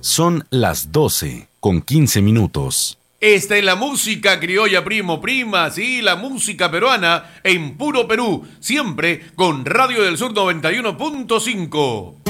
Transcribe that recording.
Son las 12:15. Esta es la música criolla, primo, prima, sí, la música peruana en puro Perú, siempre con Radio del Sur 91.5.